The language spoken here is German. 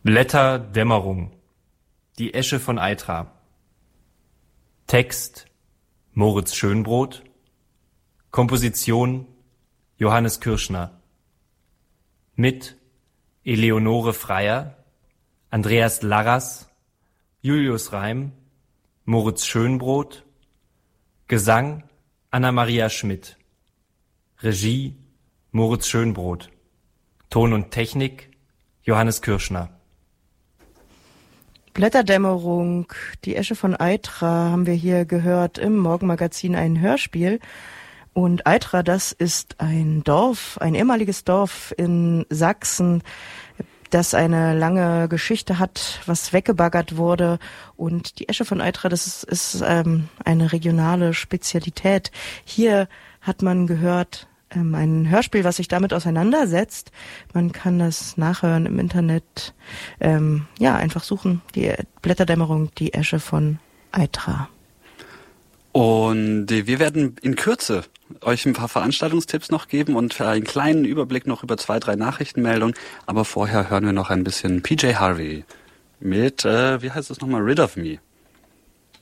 Blätterdämmerung. Die Esche von Eitra. Text Moritz Schönbrot. Komposition Johannes Kirschner. Mit Eleonore Freier, Andreas Larras, Julius Reim, Moritz Schönbrot. Gesang Anna-Maria Schmidt. Regie Moritz Schönbrot. Ton und Technik Johannes Kirschner. Blätterdämmerung, die Esche von Eitra haben wir hier gehört im Morgenmagazin, ein Hörspiel. Und Eitra, das ist ein Dorf, ein ehemaliges Dorf in Sachsen, das eine lange Geschichte hat, was weggebaggert wurde. Und die Esche von Eitra, das ist eine regionale Spezialität. Hier hat man gehört, ein Hörspiel, was sich damit auseinandersetzt. Man kann das nachhören im Internet. Einfach suchen. Die Blätterdämmerung, die Esche von Eitra. Und wir werden in Kürze euch ein paar Veranstaltungstipps noch geben und einen kleinen Überblick noch über 2, 3 Nachrichtenmeldungen. Aber vorher hören wir noch ein bisschen PJ Harvey mit, wie heißt es nochmal, Rid of Me.